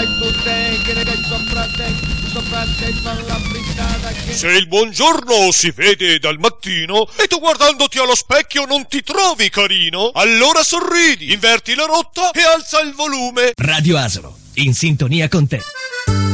Se il buongiorno si vede dal mattino e tu guardandoti allo specchio non ti trovi carino, allora sorridi, inverti la rotta e alza il volume. Radio Asolo, in sintonia con te.